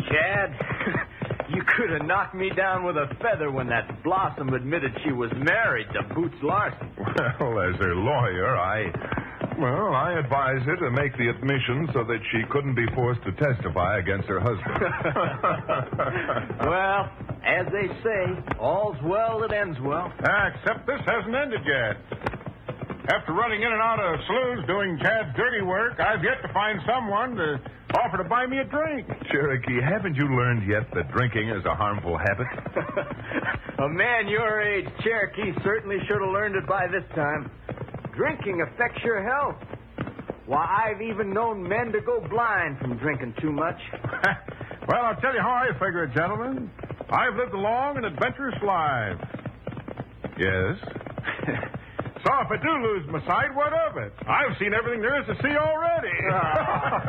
Chad. You could have knocked me down with a feather when that Blossom admitted she was married to Boots Larson. Well, as her lawyer, I advised her to make the admission so that she couldn't be forced to testify against her husband. Well, as they say, all's well that ends well. Except this hasn't ended yet. After running in and out of saloons doing Chad's dirty work, I've yet to find someone to offer to buy me a drink. Cherokee, haven't you learned yet that drinking is a harmful habit? A man your age, Cherokee, certainly should have learned it by this time. Drinking affects your health. Why, I've even known men to go blind from drinking too much. Well, I'll tell you how I figure it, gentlemen. I've lived a long and adventurous life. Yes? So if I do lose my sight, what of it? I've seen everything there is to see already.